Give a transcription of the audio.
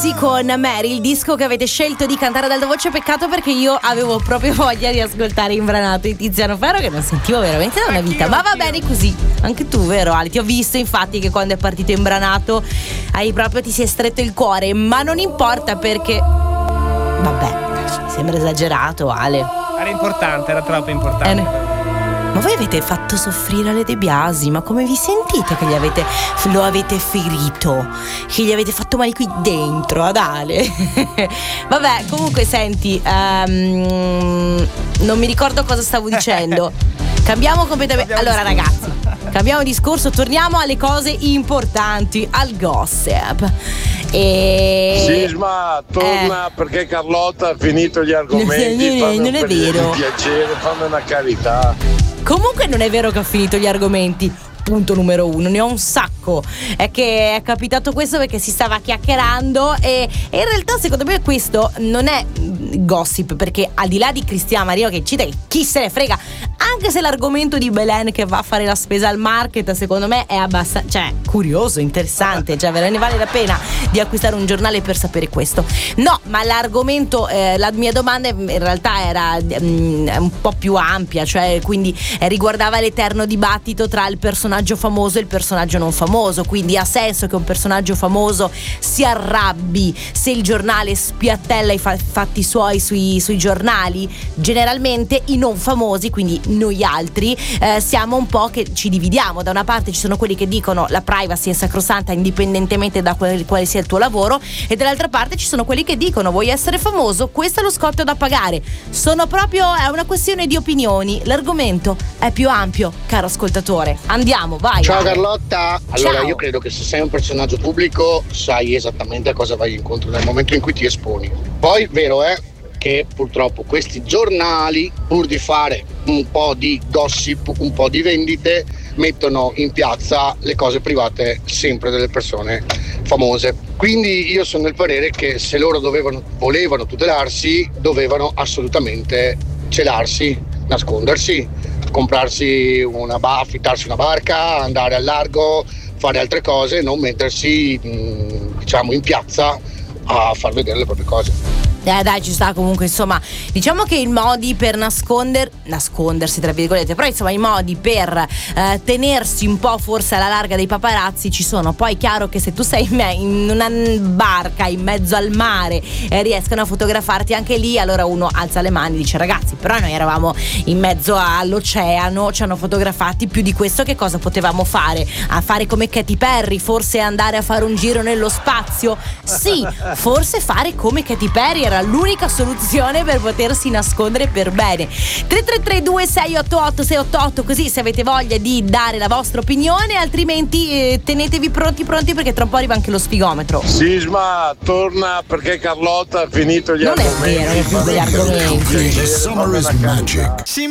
Crazy con Mary, il disco che avete scelto di cantare ad alta voce. Peccato, perché io avevo proprio voglia di ascoltare Imbranato di Tiziano Ferro, che non sentivo veramente da una vita. Ma va bene così, anche tu, vero Ali? Ti ho visto infatti che quando è partito Imbranato ti si è stretto il cuore. Ma non importa, perché vabbè, mi sembra esagerato, Ale. Era importante, era troppo importante. Ma voi avete fatto soffrire Ale De Biasi, ma come vi sentite che lo avete ferito, che gli avete fatto male qui dentro ad Ale? Vabbè, comunque senti, non mi ricordo cosa stavo dicendo. Cambiamo completamente. Allora ragazzi, cambiamo discorso, torniamo alle cose importanti, al gossip. Sisma, torna perché Carlotta ha finito gli argomenti. Non è vero. Per piacere, fammi una carità. Comunque non è vero che ho finito gli argomenti. Punto numero 1, ne ho un sacco. È che è capitato questo perché si stava chiacchierando e in realtà secondo me questo non è gossip, perché al di là di Cristiana Maria che cita, chi se ne frega, anche se l'argomento di Belen che va a fare la spesa al market secondo me è abbastanza, curioso, interessante, ve ne vale la pena di acquistare un giornale per sapere questo. No, ma l'argomento, la mia domanda in realtà era un po' più ampia, quindi riguardava l'eterno dibattito tra il personaggio famoso e il personaggio non famoso. Quindi ha senso che un personaggio famoso si arrabbi se il giornale spiattella i fatti suoi sui giornali? Generalmente i non famosi, quindi noi altri, siamo un po' che ci dividiamo. Da una parte ci sono quelli che dicono la privacy è sacrosanta indipendentemente da quale sia il tuo lavoro, e dall'altra parte ci sono quelli che dicono vuoi essere famoso, questo è lo sconto da pagare. È una questione di opinioni, l'argomento è più ampio, caro ascoltatore. Andiamo, vai. Ciao Carlotta. Allora, ciao. io credo che se sei un personaggio pubblico sai esattamente a cosa vai incontro nel momento in cui ti esponi. Poi vero è che purtroppo questi giornali, pur di fare un po' di gossip, un po' di vendite, mettono in piazza le cose private sempre delle persone famose. Quindi io sono del parere che se loro volevano tutelarsi, dovevano assolutamente celarsi, nascondersi, comprarsi affittarsi una barca, andare al largo, fare altre cose, non mettersi in piazza a far vedere le proprie cose. Dai, ci sta comunque, insomma, diciamo che i modi per nascondersi tra virgolette, però insomma i modi per tenersi un po' forse alla larga dei paparazzi ci sono. Poi è chiaro che se tu sei in una barca in mezzo al mare e riescono a fotografarti anche lì, allora uno alza le mani e dice ragazzi, però noi eravamo in mezzo all'oceano, ci hanno fotografati, più di questo che cosa potevamo fare? A fare come Katy Perry, forse andare a fare un giro nello spazio? Sì, forse fare come Katy Perry era l'unica soluzione per potersi nascondere per bene. 3332 688 688, così se avete voglia di dare la vostra opinione, altrimenti tenetevi pronti perché tra un po' arriva anche lo sfigometro. Sisma, torna perché Carlotta ha finito gli argomenti. Non è vero, gli argomenti. The summer is magic.